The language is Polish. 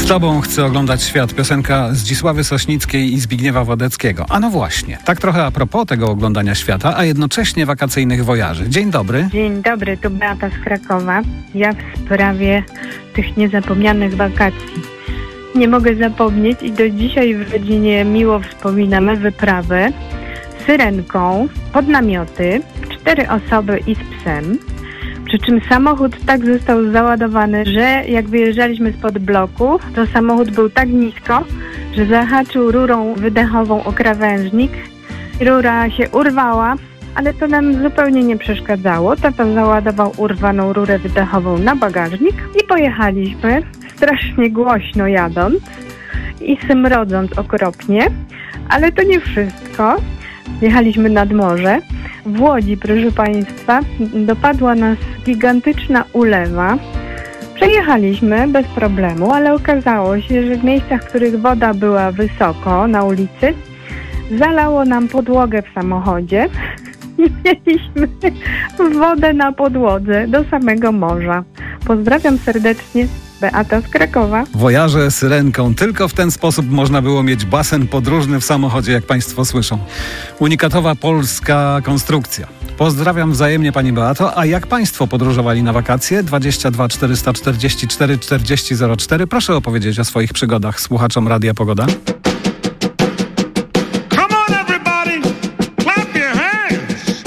Z tobą chcę oglądać świat. Piosenka Zdzisławy Sośnickiej i Zbigniewa Wodeckiego. A no właśnie, tak trochę a propos tego oglądania świata, a jednocześnie wakacyjnych wojaży. Dzień dobry. Dzień dobry, tu Beata z Krakowa. Ja w sprawie tych niezapomnianych wakacji. Nie mogę zapomnieć i do dzisiaj w rodzinie miło wspominamy wyprawę Syrenką pod namioty, 4 osoby i z psem. Przy czym samochód tak został załadowany, że jak wyjeżdżaliśmy spod bloku, to samochód był tak nisko, że zahaczył rurą wydechową o krawężnik. Rura się urwała, ale to nam zupełnie nie przeszkadzało. Tata załadował urwaną rurę wydechową na bagażnik i pojechaliśmy, strasznie głośno jadąc i smrodząc okropnie, ale to nie wszystko. Jechaliśmy nad morze. W Łodzi, proszę Państwa, dopadła nas gigantyczna ulewa. Przejechaliśmy bez problemu, ale okazało się, że w miejscach, w których woda była wysoko na ulicy, zalało nam podłogę w samochodzie i mieliśmy wodę na podłodze do samego morza. Pozdrawiam serdecznie, Beata z Krakowa. Wojaże Syrenką. Tylko w ten sposób można było mieć basen podróżny w samochodzie, jak Państwo słyszą. Unikatowa polska konstrukcja. Pozdrawiam wzajemnie Pani Beato. A jak Państwo podróżowali na wakacje? 22 444 40 04. Proszę opowiedzieć o swoich przygodach słuchaczom Radia Pogoda.